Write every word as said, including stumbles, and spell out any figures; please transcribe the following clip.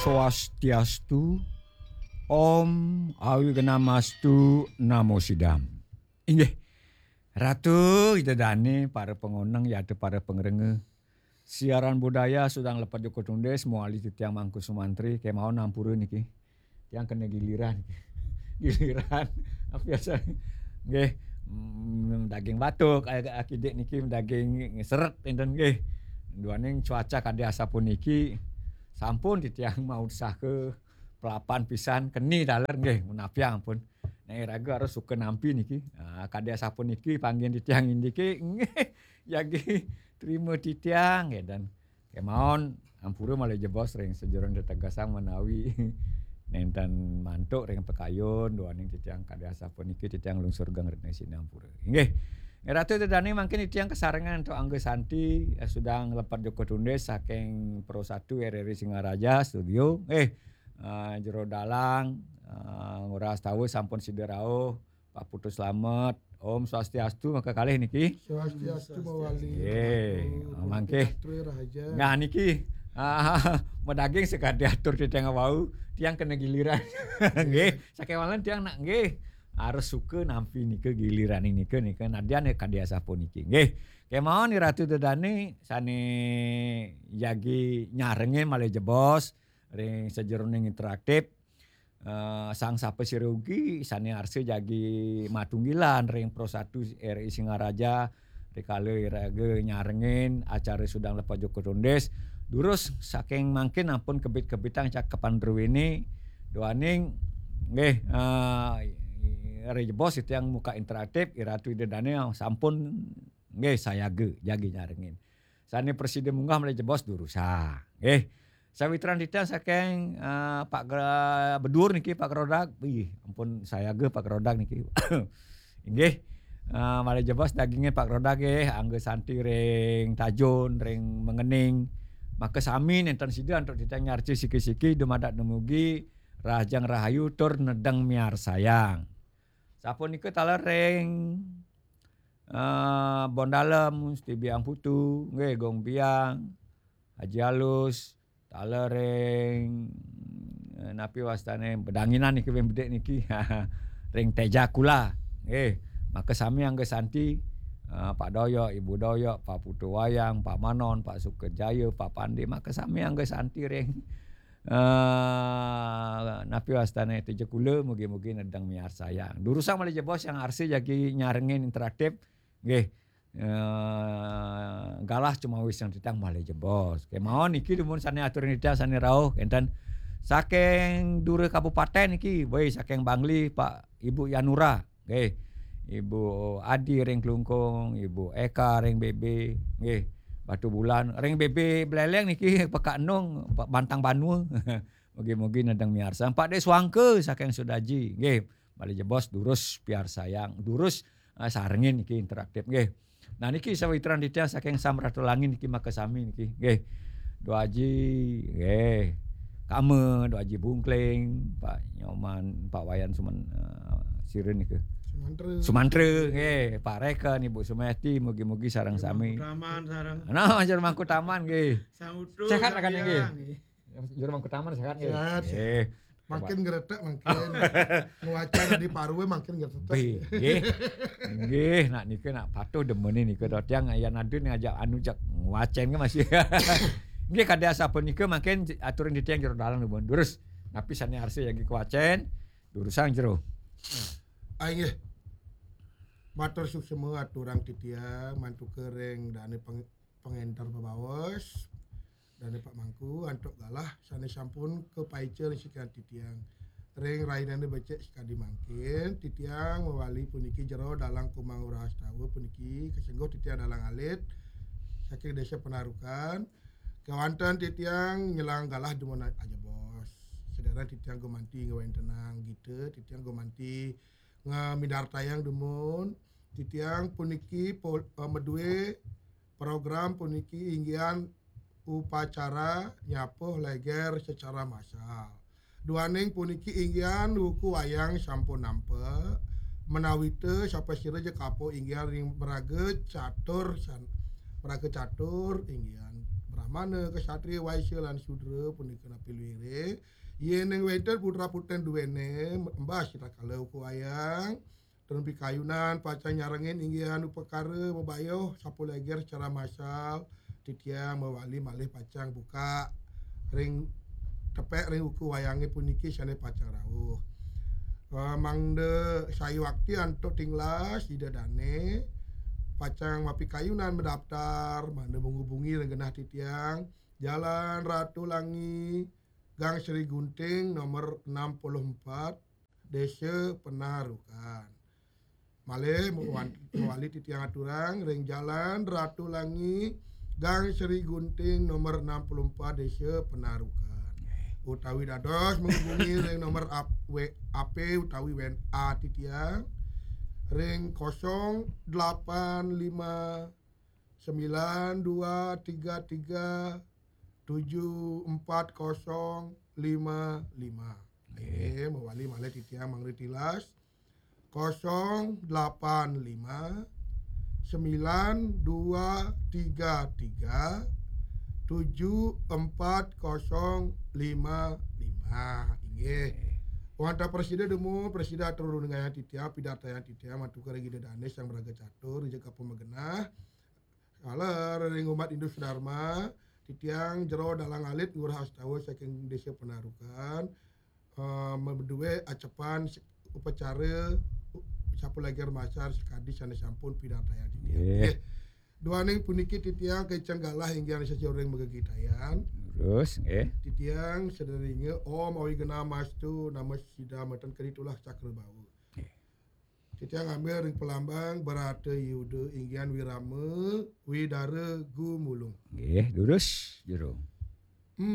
Swastiastu, Om Awiganastu, Namo Sidam. Inggih, Ratu kita dani para pengonang ya para pengrenge. Siaran budaya sudah lepas Joko Tundes muali titiang Mangku Sumantri kayak mau nampuru niki. Tiang kena giliran. Giliran apa biasa nggih mm, daging batuk akidik niki daging seret enten nggih. Duaning cuaca kade asapun niki sampun titiang mau usah ke pelapan pisan keni daler nggih munafiang pun. Nek raga harus suka nampi niki. Nah, kade asapun niki panggil titiang indiki nggih yagi terima titiang ya dan kemauan ampura malah jebos ring sejoron tetegasang menawi nenten mantuk ring pekayun duaning titiang kade asapun niki titiang lungsur gang retne sini ampura. Nggih. Ratu tedani mungkin titiang kesarengan untuk Angga Santi eh, sudah ngelepat Joko Tundes saking Pro satu R R I Singaraja studio. Eh uh, jero dalang uh, nguras tahu sampun siderau Pak Putu Slamet. Om Swastiastu maka kalih niki. Swastiastu mawali. Nggih, mangke. Nah niki ah medaging sekade atur titiang wau, tiang kena giliran. Nggih, sakewalan tiang nak nggih. Harus suka nampi niki giliran ini ke niki nadian kade asapun niki. Nggih. Kemauan ni Ratu Dedani sane jagi nyarenge malih jebos ring sejeroning interaktif. Uh, sang sapa sirugi sane arse jagi matunggilan ring Pro satu R I Singaraja rekale rage nyarengin acara sudang lepas Joko Tundes durus saking mangkin ampun kebit-kebitang cakepan drwini doaning nggih uh, re bos itu yang muka interaktif Iratu Dedane sampun nggih sayage jagi nyarengin sane presiden munggah mulai jebos durusa nggih. Sawitran titiang saking uh, Pak Gra, Bedur niki Pak Rodak. Ih, ampun saya ge Pak Rodak niki. Nggih. Uh, malih jebos dagingnya Pak Rodak nggih Angga Santi ring tajun ring mengening. Maka sami nenten sida untuk titiang nyarci siki-siki dumadak dumugi Rajang Rahayu tur nedeng miar sayang. Sapun niku taler ring uh, Bondalem Musti Biang Putu nggih Gong Biang Haji Alus talereng napi wastane bedanginan niki bedek niki ring Teja Kula nggih maka sami Angga Santi uh, Pak Doyo Ibu Doyo Pak Putu Wayang Pak Manon Pak Sukejaya Pak Pandi maka sami Angga Santi ring uh, napi wastane Teja Kula mugi-mugi nedang miar sayang durusan malih bos yang arsi jagi nyarengin interaktif nggih. Uh, galah cuma wis yang titang malih jebos. Kemauan niki dumun sane atur nida sane rauh enten saking Dure Kabupaten niki we saking Bangli Pak Ibu Yanura nggih. Ibu Adi ring Klungkung, Ibu Eka ring B B nggih. Batu Bulan ring B B Bleleng niki Peka Enung Pak Bantang Banu. Mugi-mugi nedang miarsa. Pak Des Wangke saking Sudaji nggih. Malih jebos durus piar sayang. Durus uh, sarengin niki interaktif nggih. Nah niki sawitran titiang saking Samratulangin niki maka sami niki nggih. Dua Haji nggih. Kame Dua Haji Bungkling, Pak Nyoman, Pak Wayan Suman uh, Sireun niku. Sumantre. Sumantre nggih, Pak Reken, Ibu Sumesti mugi-mugi sareng sami. Taman sareng. Nah, Jero Mangku Taman nggih. Samutu. Sehat kan nggih. Jero Mangku Taman sehat nggih. Nggih. Makin geretek makin nuacan di Parwe makin geretek. Nggih. Nggih, nak niku nak patuh demene niku tiang aya nadun ngajak anu jak ngwacen ke masih. Nggih kade asapun niku makin aturan di tiang jero dalang nuhun. Durus napi sane arse yagi kuacen durusan jero. Aing nggih. Matur suksema aturan titiang mantu kereng dane peng, pengenter babawos. Dan Pak Mangku antuk galah sane sampun ke paicer sikan titiang ring rainane becek sekadi mangkin titiang mewali puniki jero dalang kumang urahas tahu puniki kesenggo titiang dalang alit saking desa Penarukan kawanten titiang nyelang galah demun aja bos sedera titiang gomanti ngawen tenang gitu titiang gomanti ngamidar tayang demun titiang puniki pol, uh, medue program puniki inggian upacara nyapuh leger secara massal. Duaning puniki inggian wuku wayang sampun nampe menawite sapa sira je kapo inggian ring braga catur san braga catur inggian mana kesatria waisya lan sudra punika napilwire yen ing wenten putra puten duwene mbah sira kalau ku wayang terumpi kayunan pacang nyarengin inggihan upekara mebayo sapu leger secara massal titiang mewali malih pacang buka ring tepek ring uku wayange puniki sane pacang rawuh uh, mangde sayu wakti antuk tinglas didadane pacang mapi kayunan mendaftar mande menghubungi rengenah titiang Jalan Ratu Langi Gang Sri Gunting nomor enam puluh empat Desa Penarukan malih mewali titiang aturang ring Jalan Ratu Langi Gang Sri Gunting nomor enam puluh empat Desa Penarukan utawi dados menghubungi ring nomor A P utawi W N A titiang ring nol delapan lima sembilan dua tiga tiga tujuh empat nol lima lima. Eh, mewali malih titiang mangri tilas nol delapan lima sembilan dua tiga tiga tujuh empat nol lima lima. Inggih. Wanta presiden demo presiden turun dengan titia pidata yang titia matu ke regi danes yang beraga catur jeka pemegenah kala ring umat Indus Dharma titiang jero dalang alit ngurah astawa saking desa Penarukan uh, medue acepan upacara sapu leger masar sekadi sane sampun pidata yang titia yeah. Dua ning puniki titiang kecang galah hingga sejauring megegitayan terus nggih titiang sederinge om awi gena mastu nama sida meten keritulah cakra bau titiang ambil ring pelambang berate yude inggian wirame widare gumulung nggih lurus jero